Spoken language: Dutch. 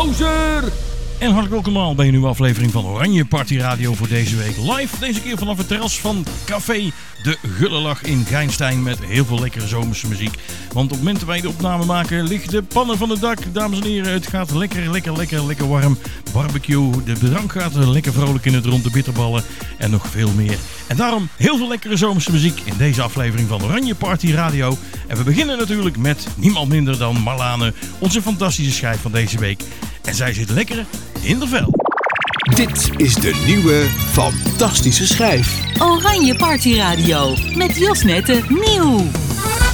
gozer! En hartelijk welkom allemaal bij een nieuwe aflevering van Oranje Party Radio voor deze week. Live, deze keer vanaf het terras van Café De Gullelach in Geintstein met heel veel lekkere zomerse muziek. Want op het moment dat wij de opname maken, liggen de pannen van het dak. Dames en heren, het gaat lekker warm. Barbecue, de drank gaat lekker vrolijk in het rond, de bitterballen en nog veel meer. En daarom heel veel lekkere zomerse muziek in deze aflevering van Oranje Party Radio. En we beginnen natuurlijk met niemand minder dan Marlane, onze fantastische schijf van deze week. En zij zit lekker in de vel. Dit is de nieuwe fantastische schijf. Oranje Party Radio met Jos Netten nieuw.